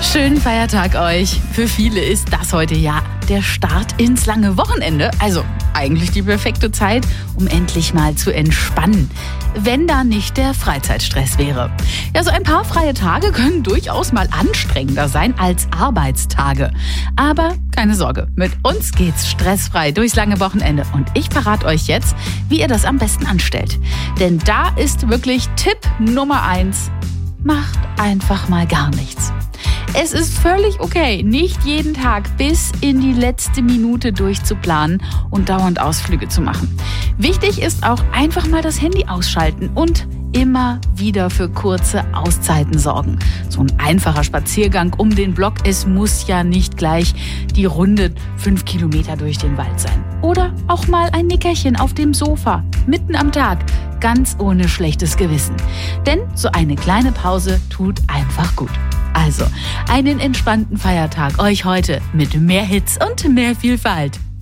Schönen Feiertag euch. Für viele ist das heute ja der Start ins lange Wochenende. Also eigentlich die perfekte Zeit, um endlich mal zu entspannen. Wenn da nicht der Freizeitstress wäre. Ja, so ein paar freie Tage können durchaus mal anstrengender sein als Arbeitstage. Aber keine Sorge, mit uns geht's stressfrei durchs lange Wochenende. Und ich verrate euch jetzt, wie ihr das am besten anstellt. Denn da ist wirklich Tipp Nummer 1. Macht einfach mal gar nichts. Es ist völlig okay, nicht jeden Tag bis in die letzte Minute durchzuplanen und dauernd Ausflüge zu machen. Wichtig ist auch einfach mal das Handy ausschalten und immer wieder für kurze Auszeiten sorgen. So ein einfacher Spaziergang um den Block, es muss ja nicht gleich die Runde 5 Kilometer durch den Wald sein. Oder auch mal ein Nickerchen auf dem Sofa, mitten am Tag, ganz ohne schlechtes Gewissen. Denn so eine kleine Pause tut einfach gut. Also, einen entspannten Feiertag euch heute mit mehr Hits und mehr Vielfalt.